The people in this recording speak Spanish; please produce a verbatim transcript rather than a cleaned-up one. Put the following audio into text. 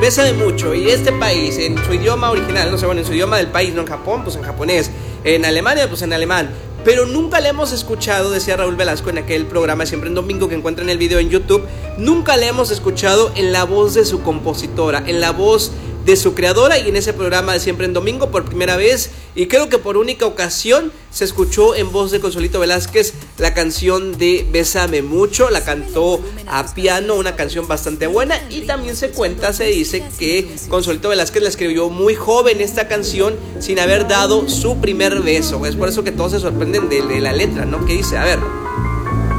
Bésame mucho, y este país en su idioma original, no sé, bueno, en su idioma del país, no en Japón, pues en japonés, en Alemania, pues en alemán. Pero nunca le hemos escuchado, decía Raúl Velasco en aquel programa Siempre en Domingo, que encuentran el video en YouTube, nunca le hemos escuchado en la voz de su compositora, en la voz de su creadora, y en ese programa de Siempre en Domingo por primera vez, y creo que por única ocasión, se escuchó en voz de Consuelito Velázquez la canción de Bésame Mucho. La cantó a piano, una canción bastante buena, y también se cuenta, se dice que Consuelito Velázquez la escribió muy joven esta canción, sin haber dado su primer beso. Es por eso que todos se sorprenden de, de la letra, ¿no? Que dice, a ver...